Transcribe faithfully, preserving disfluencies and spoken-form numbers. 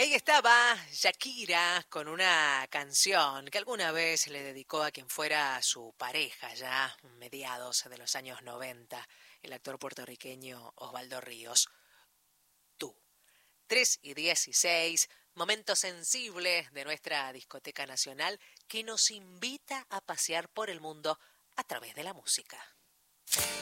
Ahí estaba Shakira con una canción que alguna vez le dedicó a quien fuera su pareja ya mediados de los años noventa, el actor puertorriqueño Osvaldo Ríos. Tú. tres y dieciséis, momento sensible de nuestra discoteca nacional que nos invita a pasear por el mundo a través de la música.